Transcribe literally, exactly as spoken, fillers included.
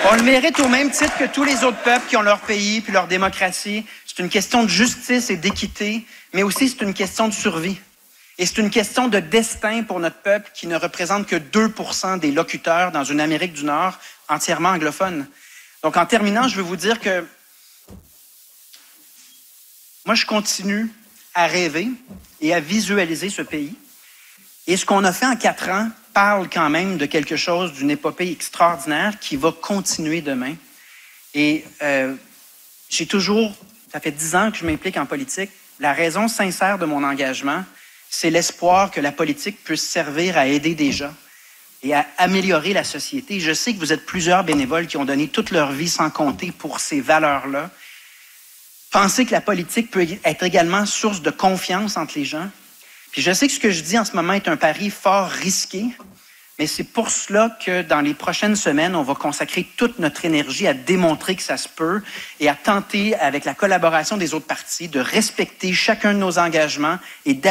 On le mérite au même titre que tous les autres peuples qui ont leur pays puis leur démocratie. C'est une question de justice et d'équité, mais aussi c'est une question de survie. Et c'est une question de destin pour notre peuple qui ne représente que deux pour cent des locuteurs dans une Amérique du Nord entièrement anglophone. Donc, en terminant, je veux vous dire que moi, je continue à rêver et à visualiser ce pays. Et ce qu'on a fait en quatre ans parle quand même de quelque chose, d'une épopée extraordinaire qui va continuer demain. Et euh, j'ai toujours, ça fait dix ans que je m'implique en politique. La raison sincère de mon engagement, c'est l'espoir que la politique puisse servir à aider des gens et à améliorer la société. Je sais que vous êtes plusieurs bénévoles qui ont donné toute leur vie sans compter pour ces valeurs-là. Pensez que la politique peut être également source de confiance entre les gens. Puis je sais que ce que je dis en ce moment est un pari fort risqué, mais c'est pour cela que dans les prochaines semaines, on va consacrer toute notre énergie à démontrer que ça se peut et à tenter, avec la collaboration des autres partis, de respecter chacun de nos engagements et d'améliorer